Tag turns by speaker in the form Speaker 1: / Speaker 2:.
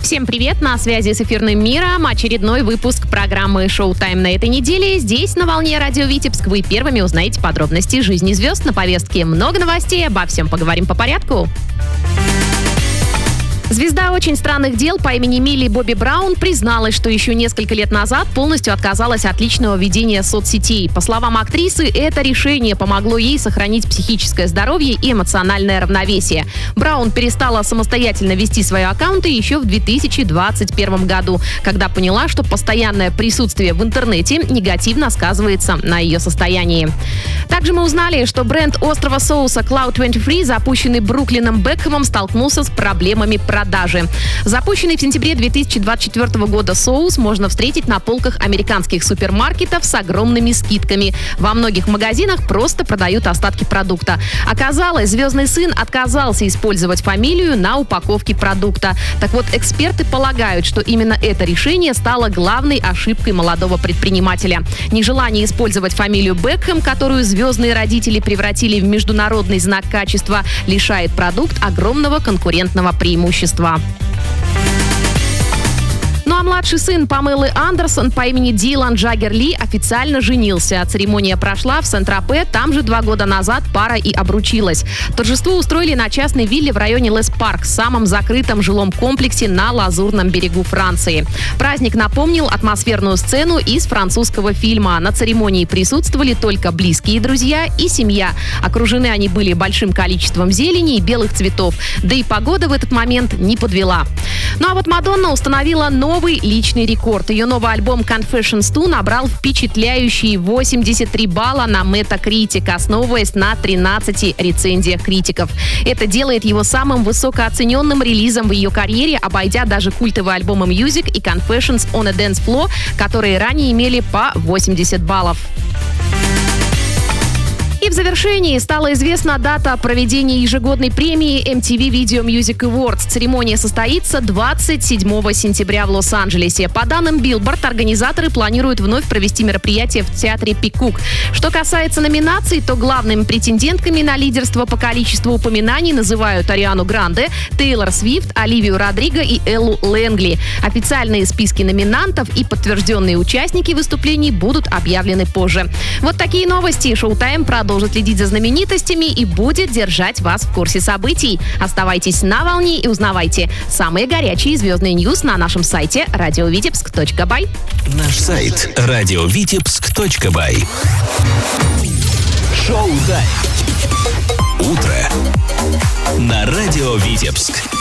Speaker 1: Всем привет! На связи с эфирным миром очередной выпуск программы «Шоу-тайм» на этой неделе. Здесь, на волне радио Витебск, вы первыми узнаете подробности жизни звезд. На повестке много новостей, обо всем поговорим по порядку. Звезда «Очень странных дел» по имени Милли Бобби Браун призналась, что еще несколько лет назад полностью отказалась от личного ведения соцсетей. По словам актрисы, это решение помогло ей сохранить психическое здоровье и эмоциональное равновесие. Браун перестала самостоятельно вести свои аккаунты еще в 2021 году, когда поняла, что постоянное присутствие в интернете негативно сказывается на ее состоянии. Также мы узнали, что бренд острого соуса Cloud23, запущенный Бруклином Бекхэмом, столкнулся с проблемами продажи. Запущенный в сентябре 2024 года соус можно встретить на полках американских супермаркетов с огромными скидками. Во многих магазинах просто продают остатки продукта. Оказалось, «Звездный сын» отказался использовать фамилию на упаковке продукта. Так вот, эксперты полагают, что именно это решение стало главной ошибкой молодого предпринимателя. Нежелание использовать фамилию Бекхэм, которую звездные родители превратили в международный знак качества, лишает продукт огромного конкурентного преимущества. Ну а младший сын Памелы Андерсон по имени Дилан Джаггер Ли официально женился. Церемония прошла в Сент-Тропе, там же 2 года назад пара и обручилась. Торжество устроили на частной вилле в районе Лес-Парк, самом закрытом жилом комплексе на Лазурном берегу Франции. Праздник напомнил атмосферную сцену из французского фильма. На церемонии присутствовали только близкие друзья и семья. Окружены они были большим количеством зелени и белых цветов. Да и погода в этот момент не подвела. Ну а вот Мадонна установила новый личный рекорд. Ее новый альбом Confessions 2 набрал впечатляющие 83 балла на Metacritic, основываясь на 13 рецензиях критиков. Это делает его самым высокооцененным релизом в ее карьере, обойдя даже культовые альбомы Music и Confessions on a Dance Floor, которые ранее имели по 80 баллов. И в завершении стала известна дата проведения ежегодной премии MTV Video Music Awards. Церемония состоится 27 сентября в Лос-Анджелесе. По данным Billboard, организаторы планируют вновь провести мероприятие в театре Пикук. Что касается номинаций, то главными претендентками на лидерство по количеству упоминаний называют Ариану Гранде, Тейлор Свифт, Оливию Родриго и Эллу Лэнгли. Официальные списки номинантов и подтвержденные участники выступлений будут объявлены позже. Вот такие новости. Шоу-тайм продолжит следить за знаменитостями и будет держать вас в курсе событий. Оставайтесь на волне и узнавайте самые горячие звездные ньюс на нашем сайте radiovitebsk.by.
Speaker 2: Наш сайт radiovitebsk.by. Шоу-тайм. Утро на радио Витебск.